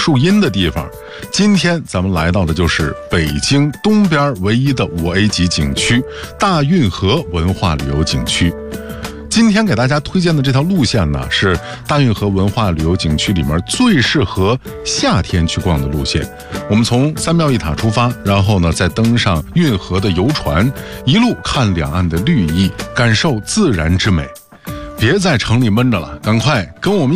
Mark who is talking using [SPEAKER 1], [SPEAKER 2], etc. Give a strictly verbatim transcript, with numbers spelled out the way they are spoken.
[SPEAKER 1] 树荫的地方。今天咱们来到的就是北京东边唯一的五 A 级景区大运河文化旅游景区。今天给大家推荐的这条路线呢，是大运河文化旅游景区里面最适合夏天去逛的路线。我们从三庙一塔出发，然后呢再登上运河的游船，一路看两岸的绿意，感受自然之美。别在城里闷着了，赶快跟我们